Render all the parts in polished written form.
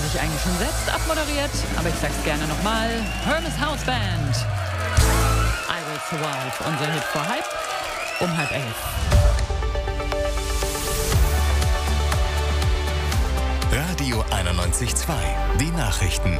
sich eigentlich schon selbst abmoderiert, aber ich sag's gerne nochmal. Hermes House Band. I Will Survive, unser Hit vor Hype um 10:30. Radio 91.2, die Nachrichten.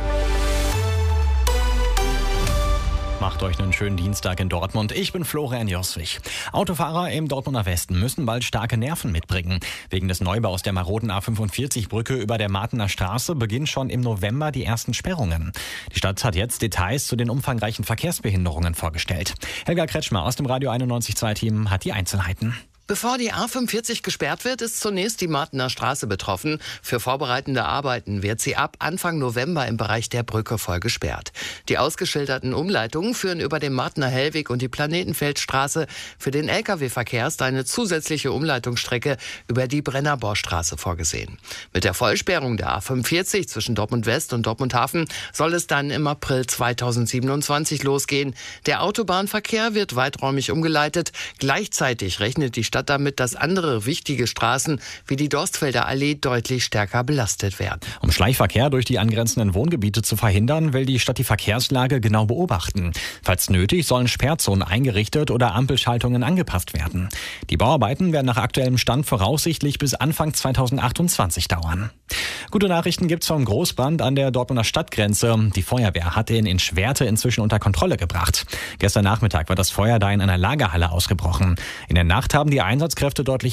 Macht euch einen schönen Dienstag in Dortmund. Ich bin Florian Joswig. Autofahrer im Dortmunder Westen müssen bald starke Nerven mitbringen. Wegen des Neubaus der maroden A45-Brücke über der Martener Straße beginnen schon im November die ersten Sperrungen. Die Stadt hat jetzt Details zu den umfangreichen Verkehrsbehinderungen vorgestellt. Helga Kretschmer aus dem Radio 91.2-Team hat die Einzelheiten. Bevor die A45 gesperrt wird, ist zunächst die Martener Straße betroffen. Für vorbereitende Arbeiten wird sie ab Anfang November im Bereich der Brücke voll gesperrt. Die ausgeschilderten Umleitungen führen über den Martener Hellweg und die Planetenfeldstraße. Für den Lkw-Verkehr ist eine zusätzliche Umleitungsstrecke über die Brennerborstraße vorgesehen. Mit der Vollsperrung der A45 zwischen Dortmund West und Dortmund Hafen soll es dann im April 2027 losgehen. Der Autobahnverkehr wird weiträumig umgeleitet. Gleichzeitig rechnet die Stadt damit, dass andere wichtige Straßen wie die Dorstfelder Allee deutlich stärker belastet werden. Um Schleichverkehr durch die angrenzenden Wohngebiete zu verhindern, will die Stadt die Verkehrslage genau beobachten. Falls nötig, sollen Sperrzonen eingerichtet oder Ampelschaltungen angepasst werden. Die Bauarbeiten werden nach aktuellem Stand voraussichtlich bis Anfang 2028 dauern. Gute Nachrichten gibt's vom Großbrand an der Dortmunder Stadtgrenze. Die Feuerwehr hat ihn in Schwerte inzwischen unter Kontrolle gebracht. Gestern Nachmittag war das Feuer da in einer Lagerhalle ausgebrochen. In der Nacht haben die Einsatzkräfte deutlich